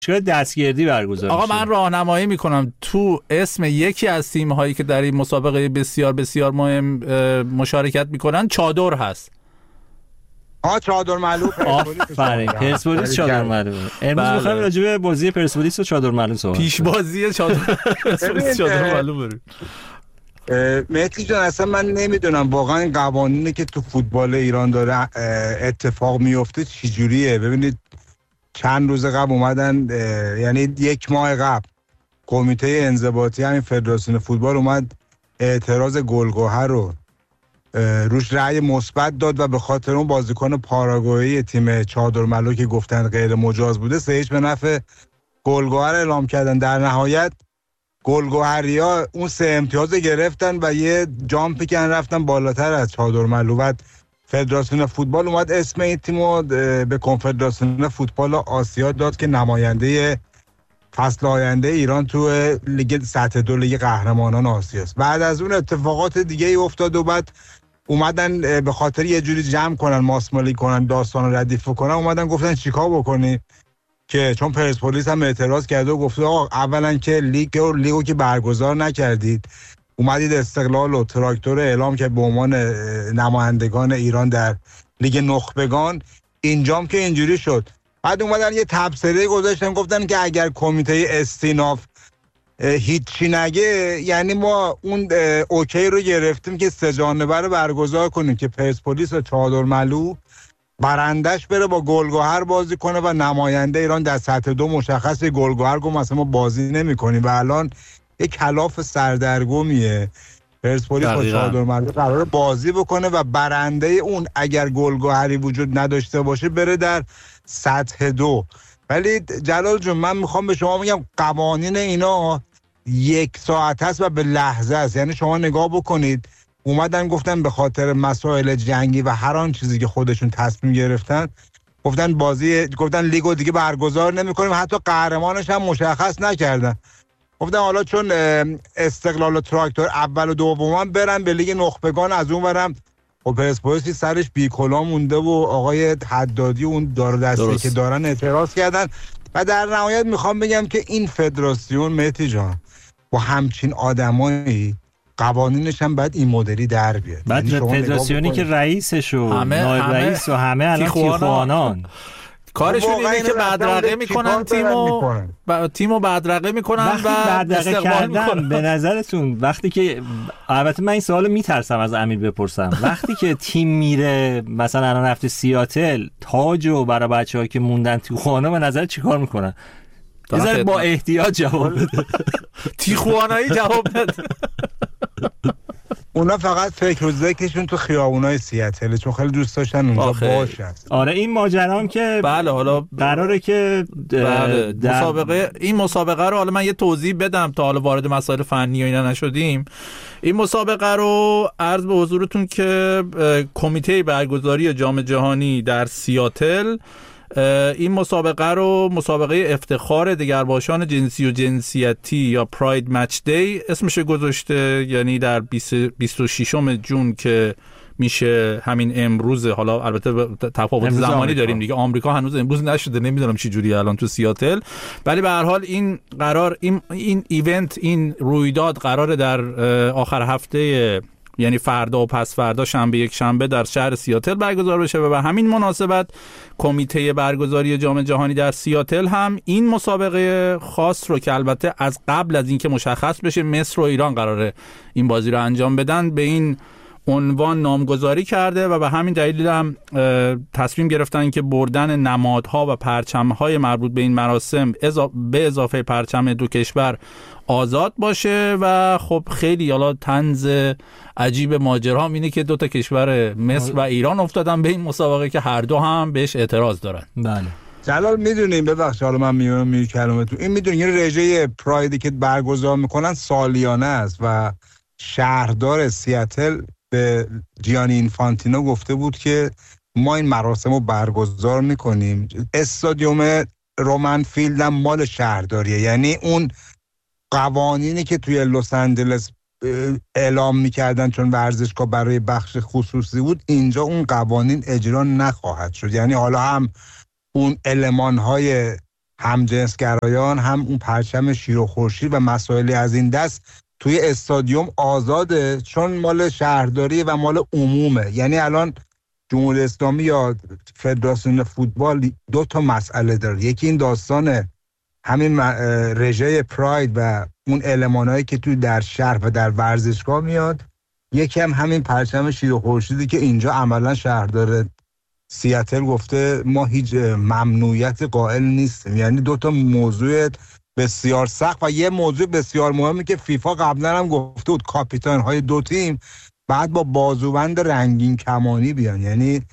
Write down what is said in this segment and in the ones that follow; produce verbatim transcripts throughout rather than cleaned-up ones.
دستگردی برگزار آقا میشه. من راهنمایی میکنم تو اسم یکی از تیم هایی که در این مسابقه بسیار بسیار مهم مشارکت میکنن چادر هست. آ چادر معلوم آفرین پرسپولیس چادر معلوم. امروز می‌خوایم راجع به بازی پرسپولیس و چادر معلوم صحبت کنیم. پیش بازی چادر پرسپولیس چادر معلوم بریم. مهدی جان اصلا من نمیدونم واقعا این قوانینی که تو فوتبال ایران داره اتفاق میفته چجوریه. ببینید چند روز قبل اومدن، یعنی یک ماه قبل کمیته انضباطی همین فدراسیون فوتبال اومد اعتراض گلگهر رو روش رأی مثبت داد و به خاطر اون بازیکن پاراگوئی تیم چادر ملو که گفتن غیر مجاز بوده سه هیچ به نفع گلگهر اعلام کردن. در نهایت گلگهریا اون سه امتیاز گرفتن و یه جامپی که رفتن بالاتر از چادر ملو. بعد فدراسیون فوتبال اومد اسم این تیمو به کنفدراسیون فوتبال آسیا داد که نماینده فصل آینده ایران تو لیگ سطح دو لیگ قهرمانان آسیاست. بعد از اون اتفاقات دیگه ای افتاد و بعد اومدن به خاطر یه جوری جمع کنن ماسمالی کنن داستان ردیف کنن، اومدن گفتن چیکار بکنی که چون پرسپولیس هم اعتراض کرده و گفته آقا اولا که لیگ و لیگو که برگزار نکردید، اومدید استقلال و تراکتور اعلام که به عنوان نمایندگان ایران در لیگ نخبگان، اینجام که اینجوری شد. بعد اومدن یه تبصره گذاشتن گفتن که اگر کمیته استیناف هیچی نگه، یعنی ما اون اوکی رو گرفتیم که سه جانبه رو برگزار کنیم که پرسپولیس و چادر ملو برندش بره با گلگهر بازی کنه و نماینده ایران در سطح دو مشخص گلگهر گفت مثلا ما بازی نمی کنیم و الان یک کلاف سردرگمیه. پرسپولیس با چادر ملو قرار بازی بکنه و برنده اون اگر گلگهری وجود نداشته باشه بره در سطح دو. ولی جلال جون من میخوام به شما میگم قوانین اینا یک ساعت هست و به لحظه است. یعنی شما نگاه بکنید اومدن گفتن به خاطر مسائل جنگی و هر آن چیزی که خودشون تصمیم گرفتن گفتن بازی گفتن لیگو دیگه برگزار نمی‌کنیم، حتی قهرمانش هم مشخص نکردن. گفتن حالا چون استقلال و تراکتور اول و دومن برن به لیگ نخبگان، از اون برم و پرسپولیس سرش بیکلا مونده و آقای حدادی اون دار دستی که دارن اعتراض کردن. و در نهایت میخوام بگم که این فدراسیون مهدی جان با همچین آدمایی قوانینش هم باید این مدلی در بیاد. بعد فدراسیونی که رئیسش و نایب رئیس و همه الان تیخوانان کارشون اینه که بدرقه میکنن تیمو و تیمو بدرقه میکنن و بدرقه کردن. به نظرتون وقتی که البته من این سوالو میترسم از امیر بپرسم، وقتی که تیم میره مثلا الان رفته سیاتل تاجو برای بچه‌ها که موندن تیخوانا، به نظر چیکار میکنن؟ بذار با احتیاط جواب بده. تیخوانایی جواب بده. اونا فقط فکر و ذکرشون تو خیابونای سیاتل، چون خیلی دوست داشتن اونجا باشن. آره این ماجرام که بله حالا قراره که بله مسابقه این مسابقه رو حالا من یه توضیح بدم تا حالا وارد مسائل فنی و اینا نشدیم. این مسابقه رو عرض به حضورتون که کمیته برگزاری جام جهانی در سیاتل این مسابقه رو مسابقه افتخار دگرباشان جنسی و جنسیتی یا پراید مچ دی اسمش گذاشته، یعنی در بیست و ششم ژوئن که میشه همین امروز. حالا البته تفاوت زمانی آمریکا. داریم دیگه، آمریکا هنوز امروز نشده، نمیدونم چه جوری الان تو سیاتل، ولی به هر حال این قرار این این ایونت این رویداد قراره در آخر هفته، یعنی فردا و پس فردا شنبه یک شنبه در شهر سیاتل برگزار بشه و به همین مناسبت کمیته برگزاری جام جهانی در سیاتل هم این مسابقه خاص رو که البته از قبل از اینکه مشخص بشه مصر و ایران قراره این بازی رو انجام بدن به این عنوان نامگذاری کرده و به همین دلیل هم تصمیم گرفتن که بردن نمادها و پرچم‌های مربوط به این مراسم به اضافه پرچم دو کشور آزاد باشه. و خب خیلی حالا طنز عجیب ماجرا هم اینه که دو تا کشور مصر و ایران افتادن به این مسابقه که هر دو هم بهش اعتراض دارن. بله جلال میدونیم، ببخشید حالا من میونم می کلمتون، این میدونین این رژه پرایدی که برگزار میکنن سالیانه است و شهردار سیاتل به جیانی اینفانتینو گفته بود که ما این مراسم رو برگزار میکنیم. استادیوم رومن فیلد هم مال شهرداریه، یعنی اون قوانینی که توی لس آنجلس اعلام میکردن چون ورزشگاه برای بخش خصوصی بود، اینجا اون قوانین اجرا نخواهد شد. یعنی حالا هم اون المان‌های هم جنسگرایان، هم اون پرچم شیر و خورشید و مسائلی از این دست توی استادیوم آزاده، چون مال شهرداری و مال عمومه. یعنی الان جمهوری اسلامی یا فدراسیون فوتبال دو تا مسئله داره. یکی این داستان همین رژه پراید و اون المانایی که توی در شهر و در ورزشگاه میاد، یکی هم همین پرچم شیر و خورشیدی که اینجا عملا شهردار سیاتل گفته ما هیچ ممنوعیت قائل نیستیم. یعنی دو تا موضوع بسیار سخت و یه موضوع بسیار مهمی که فیفا قبلا هم گفته بود کاپیتان های دو تیم بعد با بازوبند رنگین کمانی بیان، یعنی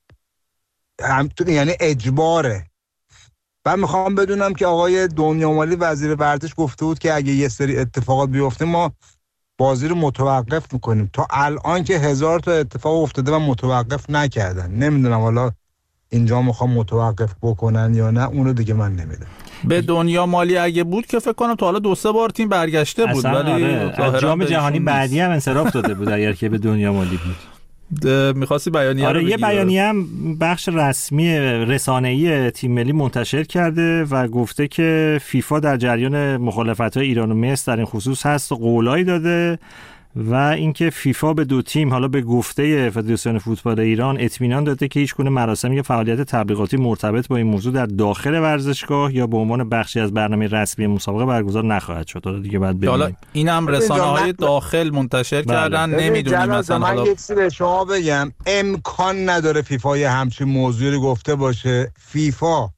هم یعنی اجباره. من میخوام بدونم که آقای دنیامالی وزیر ورزش گفته بود که اگه یه سری اتفاقات بیفته ما بازی رو متوقف میکنیم. تا الان که هزار تا اتفاق افتاده و متوقف نکردن. نمیدونم حالا اینجا میخوام متوقف بکنن یا نه، اونو دیگه من نمیدونم. به دنیا مالی اگه بود که فکر کنم تا حالا دو سه بار تیم برگشته بود، ولی آره. جام جهانی بعدی هم انصراف داده بود اگر که به دنیا مالی بود. می‌خواستی بیانیه آره یه بیانیه هم بخش رسمی رسانه‌ای تیم ملی منتشر کرده و گفته که فیفا در جریان مخالفت‌های ایران و مصر در این خصوص هست و قولایی داده و اینکه فیفا به دو تیم حالا به گفته فدراسیون فوتبال ایران اطمینان داده که هیچ گونه مراسم یا فعالیت تبلیغاتی مرتبط با این موضوع در داخل ورزشگاه یا به عنوان بخشی از برنامه رسمی مسابقه برگزار نخواهد شد. حالا دیگه بعد ببینیم. حالا اینم رسانه‌های داخل منتشر بله. کردن، نمیدونیم مثلا من حالا یه چیزی به شما بگم، امکان نداره فیفا یه همچین موضوعی رو گفته باشه. فیفا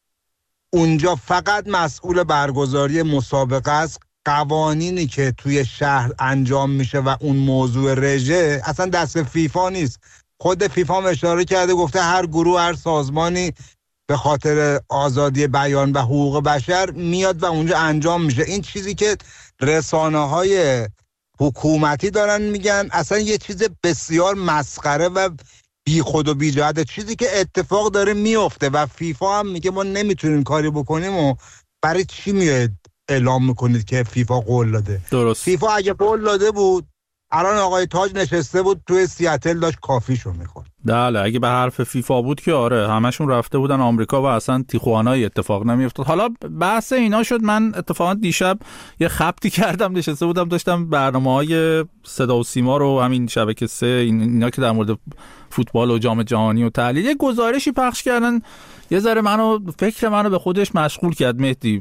اونجا فقط مسئول برگزاری مسابقه است. قوانینی که توی شهر انجام میشه و اون موضوع رژه اصلا دست فیفا نیست. خود فیفا هم اشاره کرده، گفته هر گروه هر سازمانی به خاطر آزادی بیان و حقوق بشر میاد و اونجا انجام میشه. این چیزی که رسانه‌های حکومتی دارن میگن اصلا یه چیز بسیار مسخره و بی خود و بی جهت، چیزی که اتفاق داره میفته و فیفا هم میگه ما نمیتونیم کاری بکنیم و برای چی میاد اعلام میکنید که فیفا قول داده؟ درست. فیفا اگه قول داده بود الان آقای تاج نشسته بود توی سیاتل داشت کافیشو میخورد. بله اگه به حرف فیفا بود که آره همشون رفته بودن آمریکا و اصلا تیخوانای اتفاق نمیافتاد. حالا بحث اینا شد. من اتفاقا دیشب یه خبطی کردم، نشسته بودم داشتم برنامه‌های صدا و سیما رو همین شبکه سه اینا که در مورد فوتبال و جام جهانی و تحلیل یه گزارشی پخش کردن، یه ذره منو فکر منو به خودش مشغول کرد مهدی.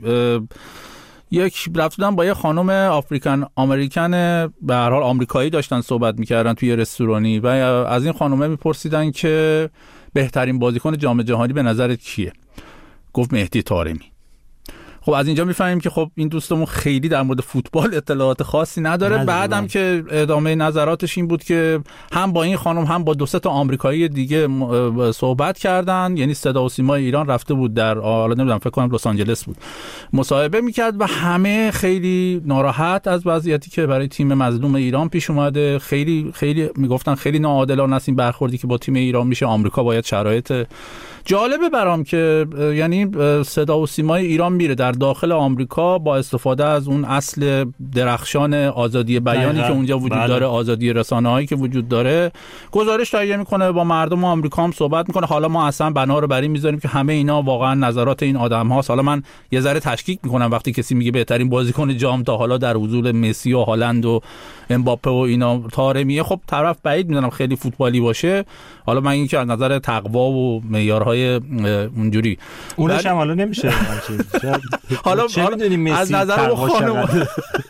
یک رفتم با یه خانم آفریکن امریکن به هر حال آمریکایی داشتن صحبت میکردن توی رستورانی و از این خانومه میپرسیدن که بهترین بازیکن جام جهانی به نظرت کیه؟ گفت مهدی طارمی. خب از اینجا میفهمیم که خب این دوستمون خیلی در مورد فوتبال اطلاعات خاصی نداره. بعدم که ادامه نظراتش این بود که هم با این خانم هم با دو سه تا آمریکایی دیگه صحبت کردن، یعنی صدا و سیما ایران رفته بود در حالا نمیدونم فکر کنم لس آنجلس بود مصاحبه میکرد و همه خیلی ناراحت از وضعیتی که برای تیم مظلوم ایران پیش اومده. خیلی خیلی میگفتن خیلی ناعادلانه است این برخوردی که با تیم ایران میشه. آمریکا باید شرایط جالبه برام که یعنی صدا و سیمای ایران میره در داخل آمریکا با استفاده از اون اصل درخشان آزادی بیانی که اونجا وجود بله. داره، آزادی رسانه‌هایی که وجود داره، گزارش تهیه میکنه، با مردم آمریکا هم صحبت میکنه. حالا ما اصلا بنا رو بر این میذاریم که همه اینا واقعا نظرات این آدم هاست. حالا من یه ذره تشکیک میکنم وقتی کسی میگه بهترین بازیکن جام تا حالا در حضور مسی و هالند و امباپه و اینا طارمیه. خب طرف بعید میدونم خیلی فوتبالی باشه. حالا من این که از نظر تقوا و معیارهای اونجوری اونش هم حالا نمیشه حالا از نظر اون خانم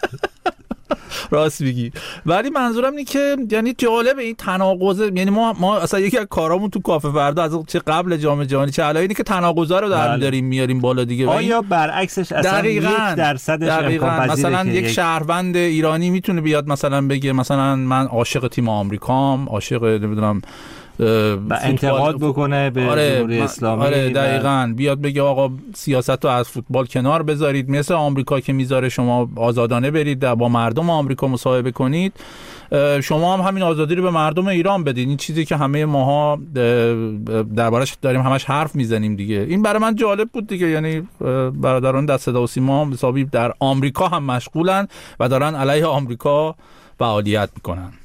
راست میگی، ولی منظورم اینه که یعنی جالب این تناقض، یعنی ما ما اصلا یکی از کارامون تو کافه فردا از چه قبل جام جهانی چه الان اینه که تناقضا رو در داریم میاریم بالا دیگه. آیا برعکسش اصلا یک درصدش امکان پذیره؟ مثلا یک شهروند ایرانی میتونه بیاد مثلا بگه مثلا من عاشق تیم آمریکام، عاشق نمیدونم و انتقاد بکنه به آره جمهوری اسلامی. آره دقیقاً بیاد بگه آقا سیاست رو از فوتبال کنار بذارید، مثل آمریکا که میذاره شما آزادانه برید با مردم آمریکا مصاحبه کنید، شما هم همین آزادی رو به مردم ایران بدید. این چیزی که همه ماها دربارش داریم همش حرف میزنیم دیگه. این برای من جالب بود دیگه، یعنی برادران دست صدا و سیما حسابی در آمریکا هم مشغولن و دارن علیه آمریکا فعالیت میکنن.